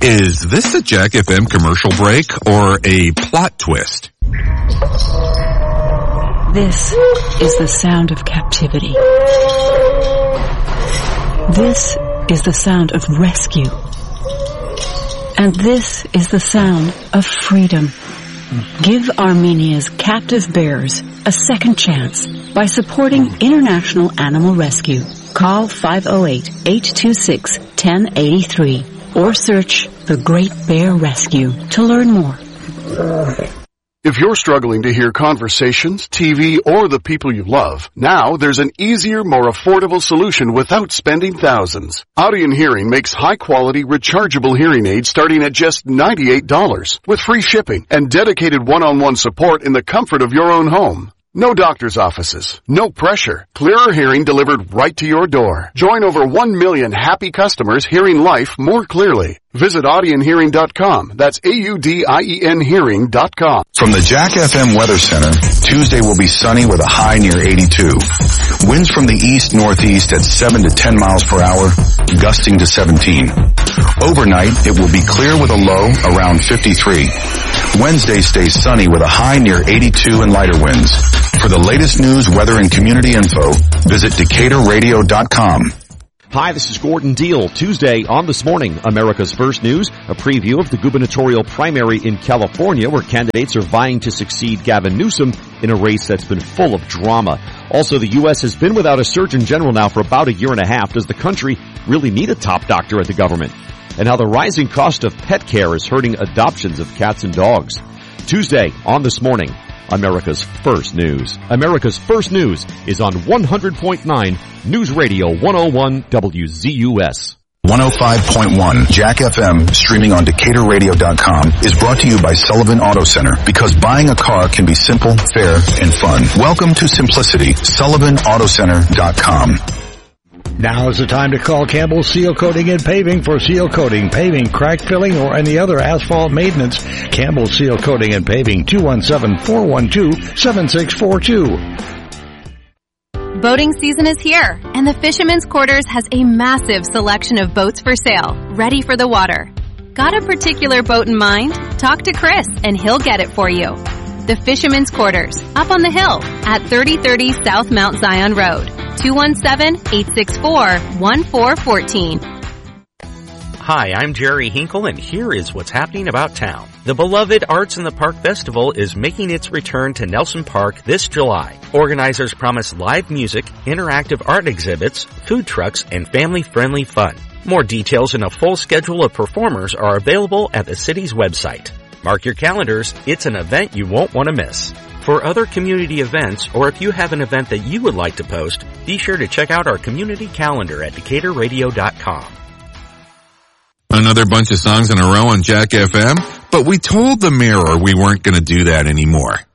Is this a Jack FM commercial break or a plot twist? This is the sound of captivity. This is the sound of rescue. And this is the sound of freedom. Give Armenia's captive bears a second chance by supporting International Animal Rescue. Call 508-826-1083 or search The Great Bear Rescue to learn more. If you're struggling to hear conversations, TV, or the people you love, now there's an easier, more affordable solution without spending thousands. Audion Hearing makes high-quality, rechargeable hearing aids starting at just $98 with free shipping and dedicated one-on-one support in the comfort of your own home. No doctor's offices, no pressure, clearer hearing delivered right to your door. Join over 1 million happy customers hearing life more clearly. Visit audionhearing.com. That's AUDIEN hearing.com. From the Jack FM Weather Center, Tuesday will be sunny with a high near 82. Winds from the east-northeast at 7 to 10 miles per hour, gusting to 17. Overnight, it will be clear with a low around 53. Wednesday stays sunny with a high near 82 and lighter winds. For the latest news, weather, and community info, visit DecaturRadio.com. Hi, this is Gordon Deal. Tuesday on This Morning, America's First News, a preview of the gubernatorial primary in California where candidates are vying to succeed Gavin Newsom in a race that's been full of drama. Also, the U.S. has been without a Surgeon General now for about a year and a half. Does the country really need a top doctor at the government? And how the rising cost of pet care is hurting adoptions of cats and dogs. Tuesday on This Morning, America's First News. America's First News is on 100.9 News Radio 101 WZUS. 105.1 Jack FM, streaming on DecaturRadio.com, is brought to you by Sullivan Auto Center, because buying a car can be simple, fair, and fun. Welcome to simplicity. SullivanAutoCenter.com. Now is the time to call Campbell Seal Coating and Paving for seal coating, paving, crack filling, or any other asphalt maintenance. Campbell Seal Coating and Paving, 217-412-7642. Boating season is here, and the Fisherman's Quarters has a massive selection of boats for sale, ready for the water. Got a particular boat in mind? Talk to Chris, and he'll get it for you. The Fisherman's Quarters, up on the hill at 3030 South Mount Zion Road. 217-864-1414. Hi, I'm Jerry Hinkle, and here is what's happening about town. The beloved Arts in the Park Festival is making its return to Nelson Park this July. Organizers promise live music, interactive art exhibits, food trucks, and family-friendly fun. More details and a full schedule of performers are available at the city's website. Mark your calendars, it's an event you won't want to miss. For other community events, or if you have an event that you would like to post, be sure to check out our community calendar at DecaturRadio.com. Another bunch of songs in a row on Jack FM, but we told the Mirror we weren't going to do that anymore.